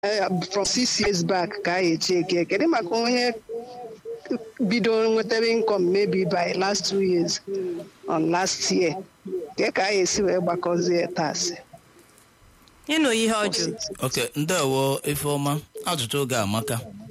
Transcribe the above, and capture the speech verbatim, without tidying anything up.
from six years back ka anyị echeke kedu maka onye bido nwetara income maybe by last two years on last year ke ka anyị esi wee gbakọzie taasị ịnụ ihe ọjọọ. Okay, ndewo Ifeoma, ajụjụ oge amaka.